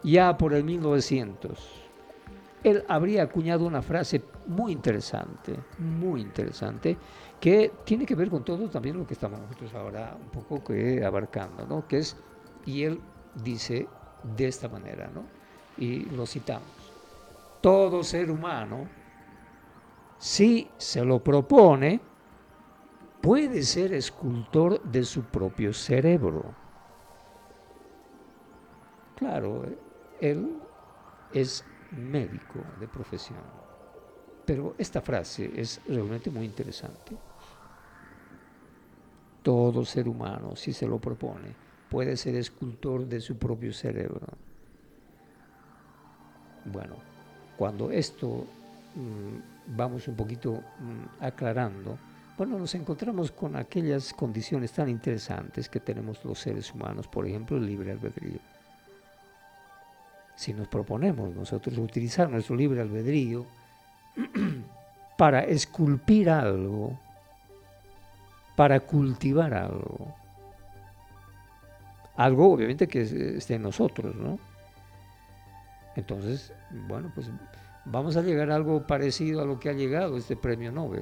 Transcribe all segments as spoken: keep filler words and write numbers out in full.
ya por el mil novecientos, él habría acuñado una frase muy interesante, muy interesante, que tiene que ver con todo también lo que estamos nosotros ahora un poco que abarcando, ¿no? Que es, y él dice de esta manera, ¿no? Y lo citamos: todo ser humano, si se lo propone, puede ser escultor de su propio cerebro. Claro, él es médico de profesión, pero esta frase es realmente muy interesante. Todo ser humano, si se lo propone, puede ser escultor de su propio cerebro. Bueno, cuando esto mmm, vamos un poquito mmm, aclarando, bueno, nos encontramos con aquellas condiciones tan interesantes que tenemos los seres humanos, por ejemplo, el libre albedrío. Si nos proponemos nosotros utilizar nuestro libre albedrío para esculpir algo, para cultivar algo, algo obviamente que esté en nosotros, ¿no? Entonces, bueno, pues vamos a llegar a algo parecido a lo que ha llegado este premio Nobel,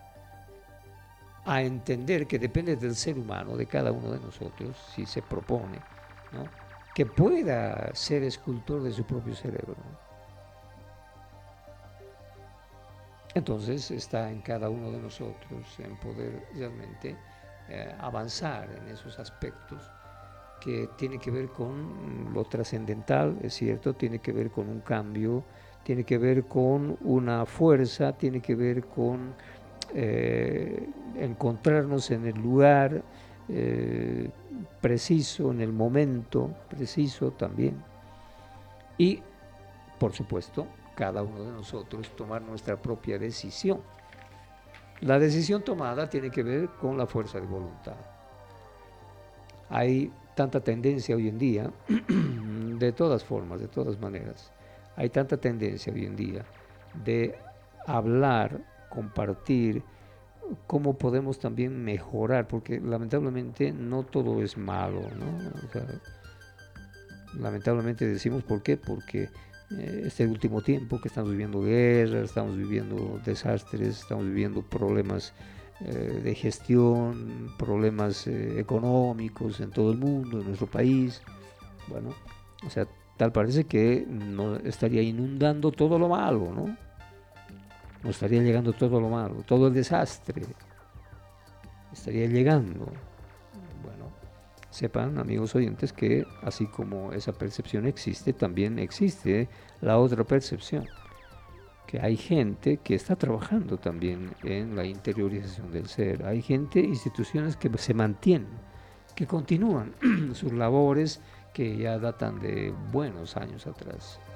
a entender que depende del ser humano, de cada uno de nosotros, si se propone, ¿no?, que pueda ser escultor de su propio cerebro. Entonces está en cada uno de nosotros en poder realmente eh, avanzar en esos aspectos que tiene que ver con lo trascendental, es cierto, tiene que ver con un cambio, tiene que ver con una fuerza, tiene que ver con eh, encontrarnos en el lugar eh, preciso, en el momento preciso también. Y, por supuesto, cada uno de nosotros tomar nuestra propia decisión. La decisión tomada tiene que ver con la fuerza de voluntad. Hay tanta tendencia hoy en día, de todas formas, de todas maneras, hay tanta tendencia hoy en día de hablar, compartir, cómo podemos también mejorar, porque lamentablemente no todo es malo, ¿no? O sea, lamentablemente decimos, ¿por qué? Porque eh, este último tiempo que estamos viviendo guerras, estamos viviendo desastres, estamos viviendo problemas eh, de gestión, problemas eh, económicos en todo el mundo, en nuestro país. Bueno, o sea, tal parece que nos estaría inundando todo lo malo, ¿no? Nos estaría llegando todo lo malo, todo el desastre estaría llegando. Bueno, sepan, amigos oyentes, que así como esa percepción existe, también existe la otra percepción, que hay gente que está trabajando también en la interiorización del ser, hay gente, instituciones que se mantienen, que continúan sus labores que ya datan de buenos años atrás.